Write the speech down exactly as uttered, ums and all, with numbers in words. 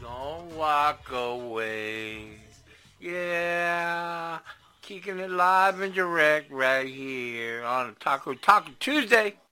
Don't walk away. Yeah. Kicking it live and direct right here on Taco Taco Tuesday.